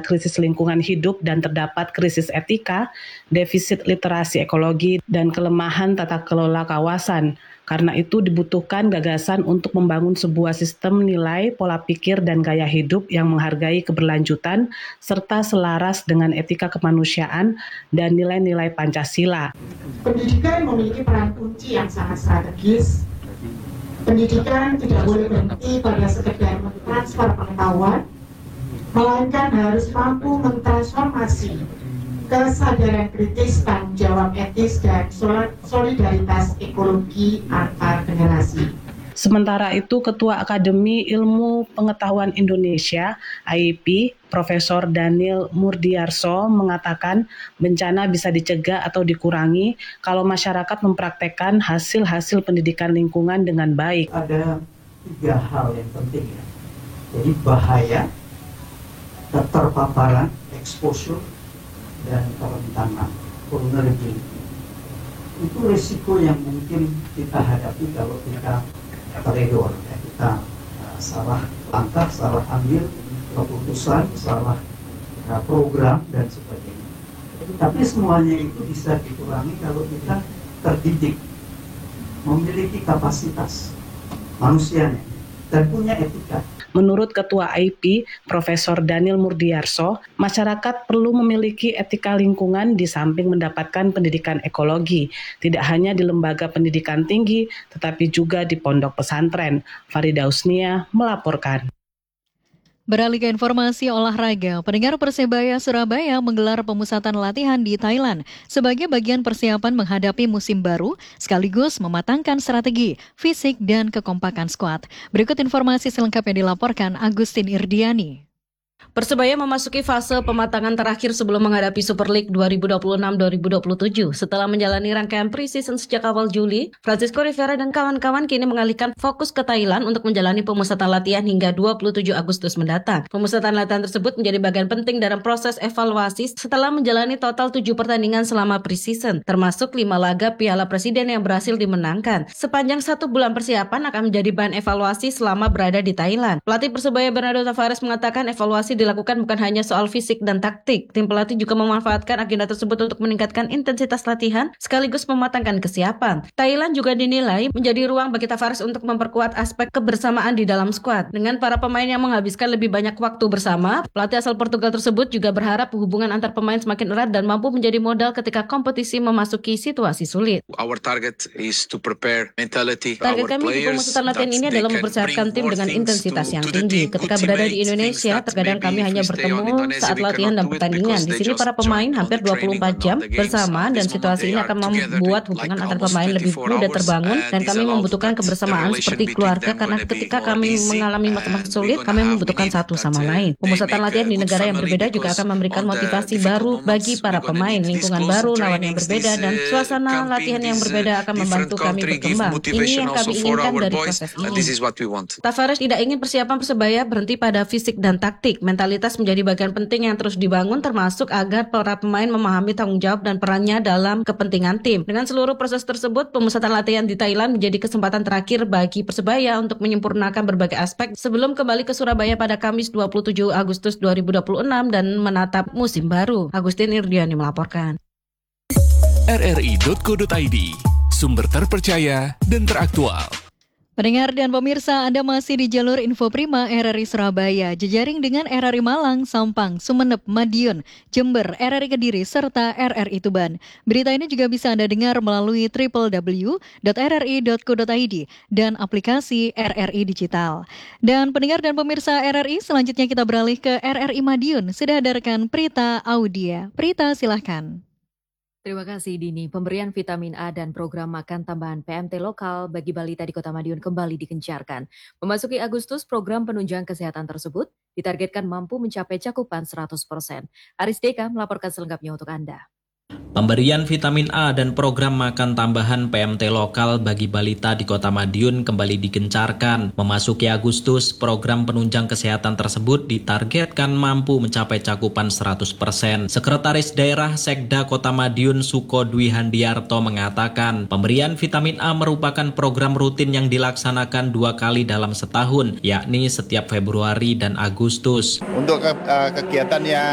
krisis lingkungan hidup dan terdapat krisis etika, defisit literasi ekologi, dan kelemahan tata kelola kawasan. Karena itu dibutuhkan gagasan untuk membangun sebuah sistem nilai, pola pikir, dan gaya hidup yang menghargai keberlanjutan serta selaras dengan etika kemanusiaan dan nilai-nilai Pancasila. Pendidikan memiliki peran kunci yang sangat strategis. Pendidikan tidak boleh berhenti pada sekedar mentransfer pengetahuan, melainkan harus mampu mentransformasi kesadaran kritis, tanggung jawab etis, dan solidaritas ekologi antar generasi. Sementara itu, Ketua Akademi Ilmu Pengetahuan Indonesia (AIP), Profesor Daniel Murdiarso mengatakan bencana bisa dicegah atau dikurangi kalau masyarakat mempraktekkan hasil-hasil pendidikan lingkungan dengan baik. Ada 3 hal yang penting ya. Jadi bahaya, keterpaparan, exposure, dan kerentanan, vulnerability. Itu risiko yang mungkin kita hadapi kalau kita teledor, ya, kita salah langkah, salah ambil keputusan, salah program, dan sebagainya. Tapi semuanya itu bisa dikurangi kalau kita terdidik, memiliki kapasitas manusianya, dan punya etika. Menurut Ketua AIP, Profesor Daniel Murdiarso, masyarakat perlu memiliki etika lingkungan di samping mendapatkan pendidikan ekologi, tidak hanya di lembaga pendidikan tinggi, tetapi juga di pondok pesantren. Farida Usnia melaporkan. Beralih ke informasi olahraga, pendengar Persebaya Surabaya menggelar pemusatan latihan di Thailand sebagai bagian persiapan menghadapi musim baru sekaligus mematangkan strategi, fisik, dan kekompakan skuad. Berikut informasi selengkapnya dilaporkan Agustin Irdiani. Persebaya memasuki fase pematangan terakhir sebelum menghadapi Super League 2026-2027. Setelah menjalani rangkaian pre-season sejak awal Juli, Francisco Rivera dan kawan-kawan kini mengalihkan fokus ke Thailand untuk menjalani pemusatan latihan hingga 27 Agustus mendatang. Pemusatan latihan tersebut menjadi bagian penting dalam proses evaluasi setelah menjalani total 7 pertandingan selama pre-season, termasuk 5 laga Piala Presiden yang berhasil dimenangkan. Sepanjang 1 bulan persiapan akan menjadi bahan evaluasi selama berada di Thailand. Pelatih Persebaya Bernardo Tavares mengatakan evaluasi dilakukan bukan hanya soal fisik dan taktik. Tim pelatih juga memanfaatkan agenda tersebut untuk meningkatkan intensitas latihan sekaligus mematangkan kesiapan. Thailand juga dinilai menjadi ruang bagi Tavares untuk memperkuat aspek kebersamaan di dalam skuad. Dengan para pemain yang menghabiskan lebih banyak waktu bersama, pelatih asal Portugal tersebut juga berharap hubungan antar pemain semakin erat dan mampu menjadi modal ketika kompetisi memasuki situasi sulit. Our target is to prepare mentality. Target kami di pemusatan latihan ini adalah mempersiapkan tim dengan intensitas yang tinggi. Ketika berada di Indonesia, terkadang kami hanya bertemu saat latihan dan pertandingan. Di sini para pemain hampir 24 jam bersama dan situasi ini akan membuat hubungan antar pemain lebih mudah terbangun dan kami membutuhkan kebersamaan seperti keluarga karena ketika kami mengalami masa-masa sulit, kami membutuhkan satu sama lain. Pemusatan latihan di negara yang berbeda juga akan memberikan motivasi baru bagi para pemain, lingkungan baru, lawan yang berbeda, dan suasana latihan yang berbeda akan membantu kami berkembang. Ini yang kami inginkan dari proses ini. Tavares tidak ingin persiapan Persebaya berhenti pada fisik dan taktik. Mentalitas menjadi bagian penting yang terus dibangun termasuk agar para pemain memahami tanggung jawab dan perannya dalam kepentingan tim. Dengan seluruh proses tersebut, pemusatan latihan di Thailand menjadi kesempatan terakhir bagi Persebaya untuk menyempurnakan berbagai aspek sebelum kembali ke Surabaya pada Kamis 27 Agustus 2026 dan menatap musim baru. Agustin Irdiani melaporkan. RRI.co.id, sumber terpercaya dan teraktual. Pendengar dan pemirsa, Anda masih di jalur Info Prima RRI Surabaya, jejaring dengan RRI Malang, Sampang, Sumeneb, Madiun, Jember, RRI Kediri, serta RRI Tuban. Berita ini juga bisa Anda dengar melalui www.rri.co.id dan aplikasi RRI Digital. Dan pendengar dan pemirsa RRI, selanjutnya kita beralih ke RRI Madiun. Sudah hadirkan Prita Audia. Prita, silahkan. Terima kasih Dini. Pemberian vitamin A dan program makan tambahan PMT lokal bagi balita di Kota Madiun kembali digencarkan. Memasuki Agustus, program penunjang kesehatan tersebut ditargetkan mampu mencapai cakupan 100%. Aris Deka melaporkan selengkapnya untuk Anda. Pemberian vitamin A dan program makan tambahan PMT lokal bagi balita di Kota Madiun kembali digencarkan. Memasuki Agustus, program penunjang kesehatan tersebut ditargetkan mampu mencapai cakupan 100%. Sekretaris Daerah Sekda Kota Madiun Suko Dwi Handiarto mengatakan, pemberian vitamin A merupakan program rutin yang dilaksanakan 2 kali dalam setahun, yakni setiap Februari dan Agustus. Untuk kegiatan yang